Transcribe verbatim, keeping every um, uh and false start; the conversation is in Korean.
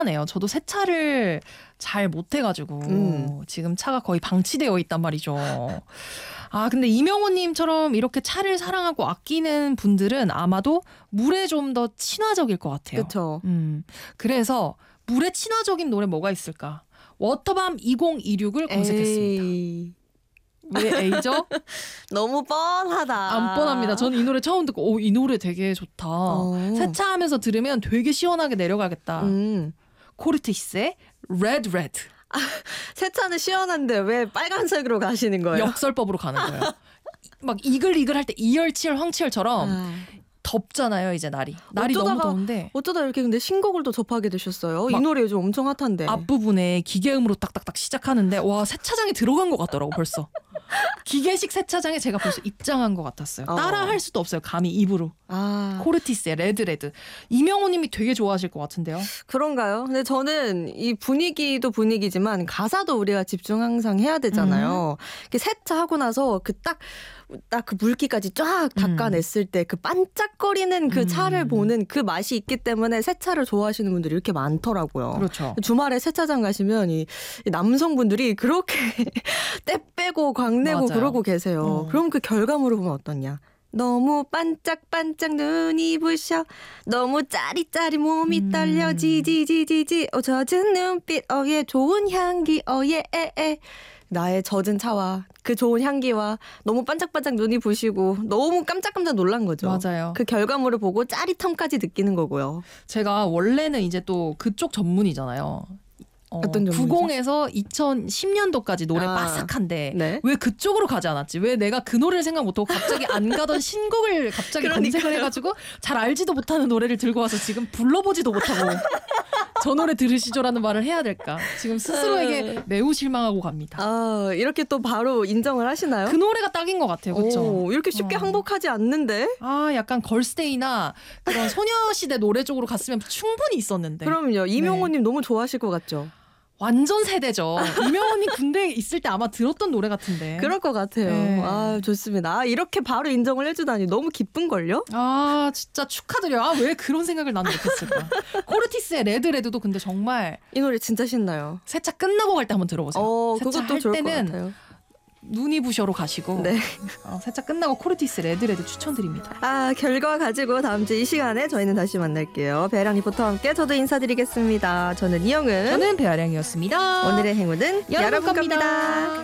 네요. 저도 세차를 잘 못해가지고 음. 지금 차가 거의 방치되어 있단 말이죠. 아 근데 이명호님처럼 이렇게 차를 사랑하고 아끼는 분들은 아마도 물에 좀 더 친화적일 것 같아요. 그렇죠. 음, 그래서 물에 친화적인 노래 뭐가 있을까? 워터밤 이천이십육을 검색했습니다. 에이. 왜 A죠? 너무 뻔하다. 안 뻔합니다. 저는 이 노래 처음 듣고 오, 이 노래 되게 좋다. 어. 세차하면서 들으면 되게 시원하게 내려가겠다. 음. 코르티스의 Red Red. 세차는 시원한데 왜 빨간색으로 가시는 거예요? 역설법으로 가는 거예요. 막 이글이글 할 때 이열치열 황치열처럼 아. 덥잖아요. 이제 날이. 날이 어쩌다가- 너무 더운데 어쩌다 이렇게 근데 신곡을 또 접하게 되셨어요? 이 막 노래 요즘 엄청 핫한데. 앞부분에 기계음으로 딱딱딱 시작하는데 와 세차장에 들어간 것 같더라고 벌써. 기계식 세차장에 제가 벌써 입장한 것 같았어요. 어. 따라 할 수도 없어요. 감히 입으로. 아, 코르티스의 레드레드. 이명호님이 되게 좋아하실 것 같은데요. 그런가요? 근데 저는 이 분위기도 분위기지만 가사도 우리가 집중 항상 해야 되잖아요. 이렇게 세차하고 나서 그 딱 딱 그 물기까지 쫙 닦아냈을 때 그 반짝거리는 그 음. 차를 보는 그 맛이 있기 때문에 세차를 좋아하시는 분들이 이렇게 많더라고요. 그렇죠. 주말에 세차장 가시면 이, 이 남성분들이 그렇게 때 빼고 광내고 맞아요. 그러고 계세요. 어. 그럼 그 결과물을 보면 어떠냐? 너무 반짝반짝 눈이 부셔 너무 짜릿짜릿 몸이 음. 떨려 지지지지지 어, 젖은 눈빛 어예 좋은 향기 어예 에에 나의 젖은 차와 그 좋은 향기와 너무 반짝반짝 눈이 부시고 너무 깜짝깜짝 놀란 거죠. 맞아요. 그 결과물을 보고 짜릿함까지 느끼는 거고요. 제가 원래는 이제 또 그쪽 전문이잖아요. 어, 어떤 전문이죠? 구십에서 이천십 년도까지 노래 아. 빠삭한데 네. 왜 그쪽으로 가지 않았지? 왜 내가 그 노래를 생각 못하고 갑자기 안 가던 신곡을 갑자기 그러니까요. 검색을 해가지고 잘 알지도 못하는 노래를 들고 와서 지금 불러보지도 못하고 저 노래 들으시죠라는 말을 해야 될까? 지금 스스로에게 매우 실망하고 갑니다. 아 이렇게 또 바로 인정을 하시나요? 그 노래가 딱인 것 같아요. 그렇죠? 오, 이렇게 쉽게 어. 항복하지 않는데? 아 약간 걸스데이나 그런 소녀시대 노래 쪽으로 갔으면 충분히 있었는데 그럼요. 이명호님 너무 좋아하실 것 같죠? 완전 세대죠. 이명호님 군대에 있을 때 아마 들었던 노래 같은데. 그럴 것 같아요. 네. 아 좋습니다. 아, 이렇게 바로 인정을 해주다니 너무 기쁜걸요? 아 진짜 축하드려요. 아, 왜 그런 생각을 나는 못했을까. 코르티스의 레드레드도 근데 정말 이 노래 진짜 신나요. 세차 끝나고 갈 때 한번 들어보세요. 어 세차 그것도 할 좋을 것 때는 같아요. 눈이 부셔로 가시고 네. 어, 세차 끝나고 코르티스 레드레드 추천드립니다. 아 결과 가지고 다음 주 이 시간에 저희는 다시 만날게요. 배랑 리포터와 함께 저도 인사드리겠습니다. 저는 이영은. 저는 배아량이었습니다. 오늘의 행운은 여러분 여러분 겁니다. 겁니다.